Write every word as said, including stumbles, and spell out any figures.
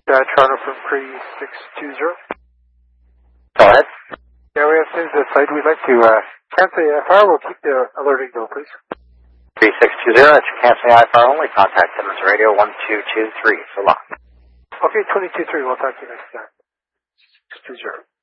Uh, Toronto from three six two zero. Go ahead. Yeah, we have things that site. We'we'd like to uh, cancel the I F R. We'll keep the alerting though, please. three six two zero, that's your canceling I F R only. Contact Simmons Radio one two two three. So long. Okay, twenty two three. We'll talk to you next time. six two zero.